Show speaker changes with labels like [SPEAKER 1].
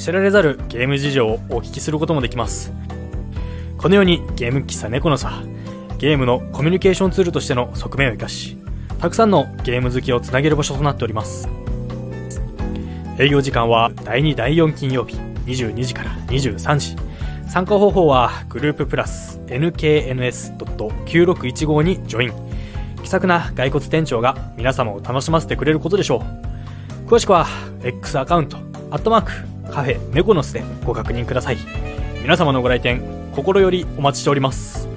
[SPEAKER 1] 知られざるゲーム事情をお聞きすることもできます。このようにゲーム喫茶猫のさ、ゲームのコミュニケーションツールとしての側面を生かし、たくさんのゲーム好きをつなげる場所となっております。営業時間は第2第4金曜日22時から23時。参加方法はグループプラス nkns.9615 にジョイン。気さくな骸骨店長が皆様を楽しませてくれることでしょう。詳しくは X アカウントカフェメコノスでご確認ください。皆様のご来店心よりお待ちしております。